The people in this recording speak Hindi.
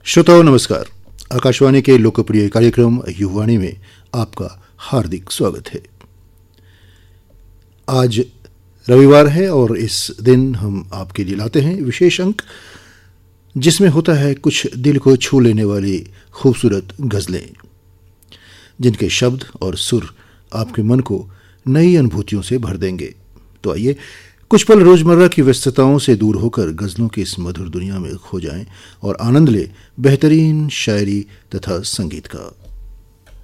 श्रोताओं नमस्कार। आकाशवाणी के लोकप्रिय कार्यक्रम युवाणी में आपका हार्दिक स्वागत है। आज रविवार है और इस दिन हम आपके लिए लाते हैं विशेष अंक, जिसमें होता है कुछ दिल को छू लेने वाली खूबसूरत गज़लें, जिनके शब्द और सुर आपके मन को नई अनुभूतियों से भर देंगे। तो आइए कुछ पल रोजमर्रा की व्यस्तताओं से दूर होकर गज़लों की इस मधुर दुनिया में खो जाएं और आनंद लें बेहतरीन शायरी तथा संगीत का।